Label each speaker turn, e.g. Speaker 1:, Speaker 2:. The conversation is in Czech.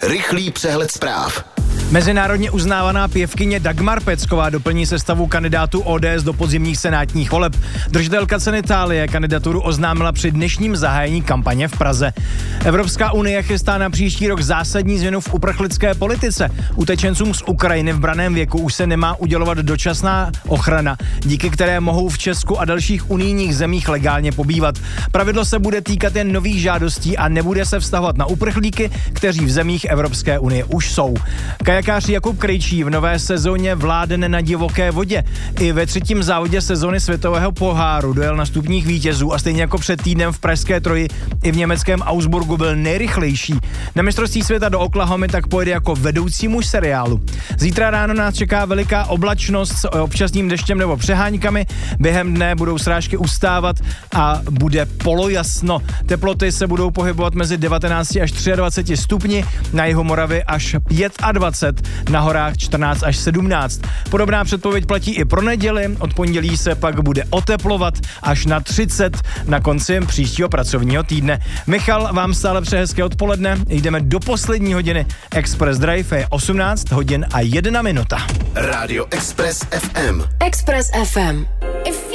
Speaker 1: Rychlý přehled zpráv.
Speaker 2: Mezinárodně uznávaná pěvkyně Dagmar Pecková doplní sestavu kandidátů ODS do podzimních senátních voleb. Držitelka ceny Thálie kandidaturu oznámila při dnešním zahájení kampaně v Praze. Evropská unie chystá na příští rok zásadní změnu v uprchlické politice. Utečencům z Ukrajiny v braném věku už se nemá udělovat dočasná ochrana, díky které mohou v Česku a dalších unijních zemích legálně pobývat. Pravidlo se bude týkat jen nových žádostí a nebude se vztahovat na uprchlíky, kteří v zemích Evropské unie už jsou. Kajakář Jakub Krejčí v nové sezóně vládne na divoké vodě. I ve třetím závodě sezóny světového poháru dojel na stupních vítězů a stejně jako před týdnem v pražské Troji i v německém Augsburgu byl nejrychlejší. Na mistrovství světa do Oklahomy tak pojede jako vedoucí muž seriálu. Zítra ráno nás čeká veliká oblačnost s občasným deštěm nebo přeháňkami. Během dne budou srážky ustávat a bude polojasno. Teploty se budou pohybovat mezi 19 až 23 stupni, na jihu Moravy až 25, na horách 14 až 17. Podobná předpověď platí i pro neděli, od pondělí se pak bude oteplovat až na 30 na konci příštího pracovního týdne. Michal vám stále přeje hezké odpoledne, jdeme do poslední hodiny. Express Drive je 18 hodin a 1 minuta.
Speaker 1: Rádio Express FM.
Speaker 3: Express FM.